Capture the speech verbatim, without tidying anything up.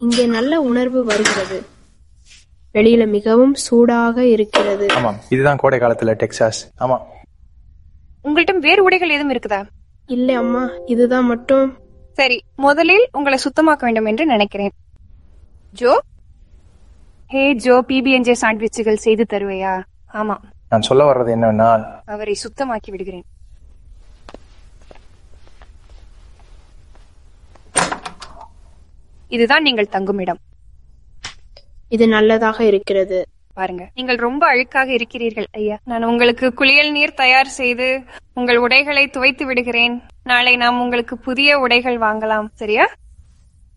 இங்கே நல்ல உணர்வு வருகிறது. வெளியில மிகவும் சூடாக இருக்கிறது. ஆமாம், இதுதான் கோடை காலத்துல டெக்சாஸ். ஆமா. உங்கள்ட்ட வேறு உடைகள் எதுவும் இருக்குதா? இல்ல அம்மா, இதுதான் மட்டும். சரி, முதலில் உங்களை சுத்தமாக்க வேண்டும் என்று நினைக்கிறேன். ஜோ, ஹே ஜோ, பிபிஎன்ஜே சாண்ட்விச்சுகள் செய்து தருவையா? ஆமா, நான் சொல்ல வர்றது என்னன்னா, அவரை சுத்தமாக்கி விடுகிறேன். இதுதான் நீங்கள் தங்கும் இடம். இது நல்லதாக இருக்கிறது. பாருங்க, நீங்கள் ரொம்ப அழுக்காக இருக்கிறீர்கள் ஐயா. நான் உங்களுக்கு குளியல் நீர் தயார் செய்து உங்கள் உடைகளை துவைத்து விடுகிறேன். நாளை நாம் உங்களுக்கு புதிய உடைகள் வாங்கலாம். சரியா?